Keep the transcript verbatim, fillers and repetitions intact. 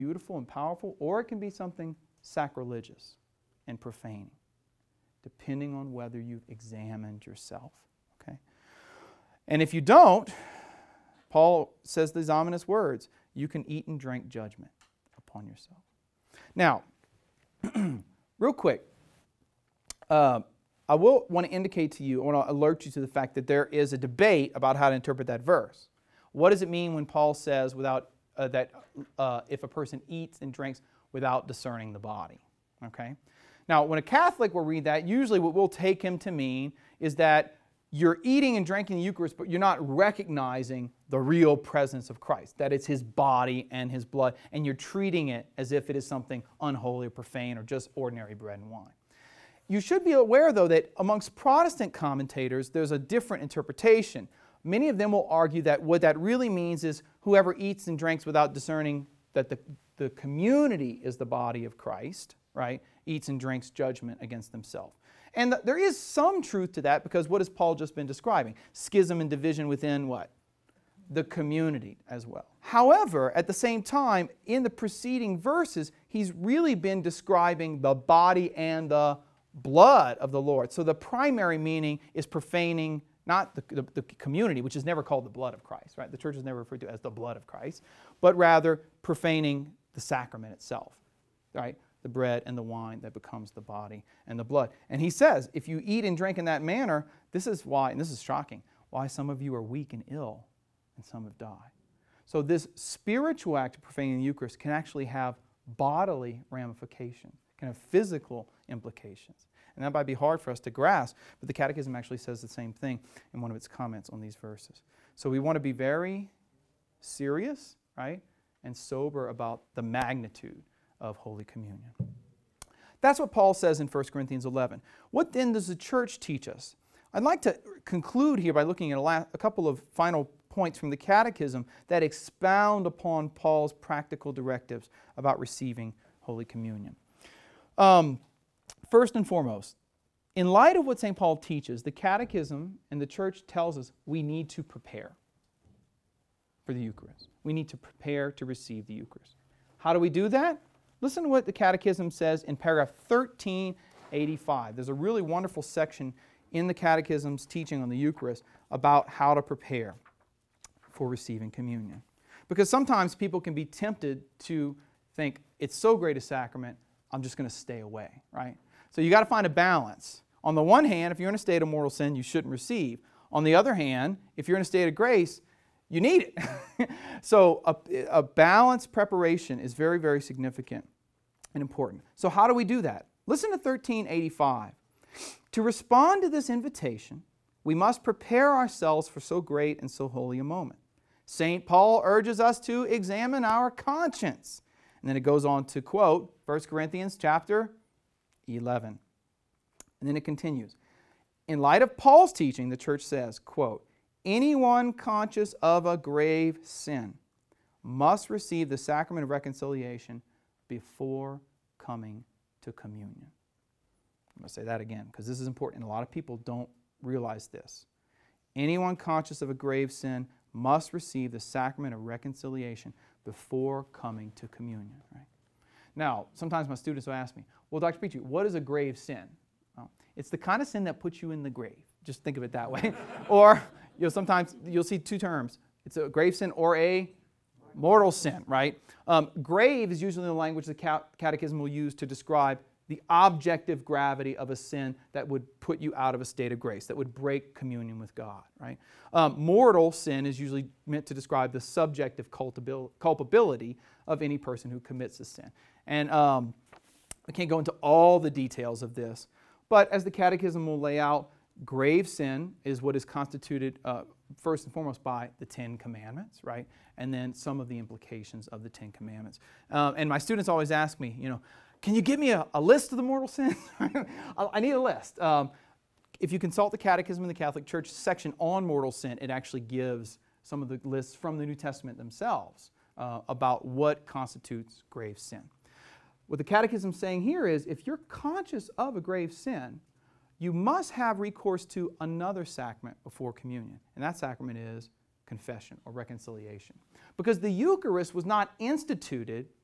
beautiful and powerful, or it can be something sacrilegious and profaning, depending on whether you've examined yourself. Okay? And if you don't, Paul says these ominous words, you can eat and drink judgment upon yourself. Now, real quick, uh, I will want to indicate to you, I want to alert you to the fact that there is a debate about how to interpret that verse. What does it mean when Paul says without uh, that uh, if a person eats and drinks without discerning the body? Okay. Now, when a Catholic will read that, usually what we'll take him to mean is that you're eating and drinking the Eucharist, but you're not recognizing the real presence of Christ, that it's His body and His blood, and you're treating it as if it is something unholy or profane or just ordinary bread and wine. You should be aware, though, that amongst Protestant commentators, there's a different interpretation. Many of them will argue that what that really means is whoever eats and drinks without discerning that the, the community is the body of Christ, right, eats and drinks judgment against themselves. And th there is some truth to that, because what has Paul just been describing? Schism and division within what? The community as well. However, at the same time, in the preceding verses, he's really been describing the body and the blood of the Lord. So the primary meaning is profaning not the, the, the community, which is never called the blood of Christ, right? The church is never referred to as the blood of Christ, but rather profaning the sacrament itself, right? The bread and the wine that becomes the body and the blood. And he says, if you eat and drink in that manner, this is why, and this is shocking, why some of you are weak and ill and some have died. So this spiritual act of profaning the Eucharist can actually have bodily ramifications, can have physical implications. And that might be hard for us to grasp, but the Catechism actually says the same thing in one of its comments on these verses. So we want to be very serious, right, and sober about the magnitude of Holy Communion. That's what Paul says in First Corinthians eleven. What then does the church teach us? I'd like to conclude here by looking at a, last, a couple of final points from the Catechism that expound upon Paul's practical directives about receiving Holy Communion. Um, first and foremost, in light of what Saint Paul teaches, the Catechism and the church tells us we need to prepare for the Eucharist. We need to prepare to receive the Eucharist. How do we do that? Listen to what the Catechism says in paragraph thirteen eighty-five. There's a really wonderful section in the Catechism's teaching on the Eucharist about how to prepare for receiving communion. Because sometimes people can be tempted to think, it's so great a sacrament, I'm just going to stay away, right? So you got to find a balance. On the one hand, if you're in a state of mortal sin, you shouldn't receive. On the other hand, if you're in a state of grace, you need it. So a, a balanced preparation is very, very significant and important. So how do we do that? Listen to thirteen eighty-five. To respond to this invitation, we must prepare ourselves for so great and so holy a moment. Saint Paul urges us to examine our conscience. And then it goes on to quote First Corinthians chapter eleven. And then it continues. In light of Paul's teaching, the church says, quote, anyone conscious of a grave sin must receive the sacrament of reconciliation before coming to communion. I'm going to say that again because this is important. And a lot of people don't realize this. Anyone conscious of a grave sin must receive the sacrament of reconciliation before coming to communion. Right? Now, sometimes my students will ask me, well, Doctor Peachy, what is a grave sin? Well, it's the kind of sin that puts you in the grave. Just think of it that way. Or you'll sometimes you'll see two terms. It's a grave sin or a mortal sin, right? Um, grave is usually the language the Catechism will use to describe the objective gravity of a sin that would put you out of a state of grace, that would break communion with God, right? Um, mortal sin is usually meant to describe the subjective culpability of any person who commits a sin. And um, I can't go into all the details of this, but as the Catechism will lay out, grave sin is what is constituted uh, first and foremost by the Ten Commandments, right? And then some of the implications of the Ten Commandments. Um, and my students always ask me, you know, can you give me a, a list of the mortal sins? I need a list. Um, if you consult the Catechism in the Catholic Church section on mortal sin, it actually gives some of the lists from the New Testament themselves uh, about what constitutes grave sin. What the Catechism is saying here is if you're conscious of a grave sin, you must have recourse to another sacrament before communion. And that sacrament is confession or reconciliation. Because the Eucharist was not instituted